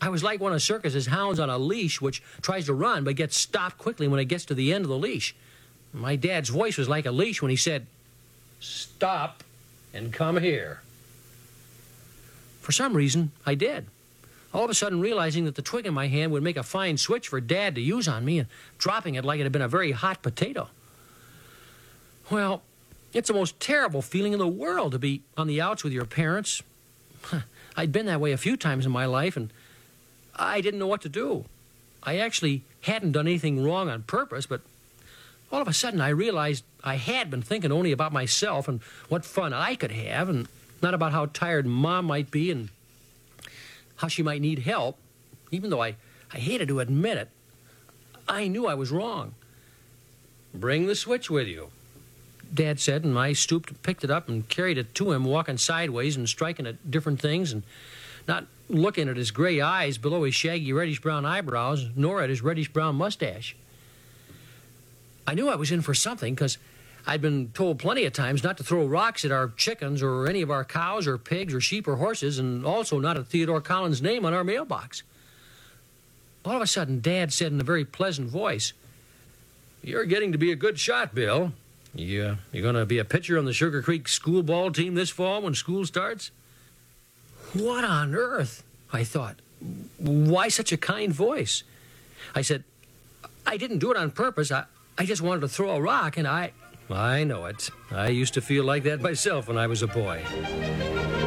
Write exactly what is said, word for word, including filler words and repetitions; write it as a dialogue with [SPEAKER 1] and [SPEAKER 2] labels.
[SPEAKER 1] I was like one of circus's hounds on a leash which tries to run but gets stopped quickly when it gets to the end of the leash. My dad's voice was like a leash when he said, "Stop and come here." For some reason, I did. All of a sudden realizing that the twig in my hand would make a fine switch for Dad to use on me and dropping it like it had been a very hot potato. Well, it's the most terrible feeling in the world to be on the outs with your parents. I'd been that way a few times in my life, and I didn't know what to do. I actually hadn't done anything wrong on purpose, but all of a sudden I realized I had been thinking only about myself and what fun I could have, and not about how tired Mom might be and how she might need help. Even though I, I hated to admit it, I knew I was wrong. "Bring the switch with you," Dad said, and I stooped and picked it up and carried it to him, walking sideways and striking at different things and not looking at his gray eyes below his shaggy reddish-brown eyebrows, nor at his reddish-brown mustache. I knew I was in for something because I'd been told plenty of times not to throw rocks at our chickens or any of our cows or pigs or sheep or horses, and also not at Theodore Collins' name on our mailbox. All of a sudden, Dad said in a very pleasant voice, "You're getting to be a good shot, Bill. You, you're going to be a pitcher on the Sugar Creek school ball team this fall when school starts?" What on earth? I thought. Why such a kind voice? I said, "I didn't do it on purpose. I, I just wanted to throw a rock, and I..." "I know it. I used to feel like that myself when I was a boy."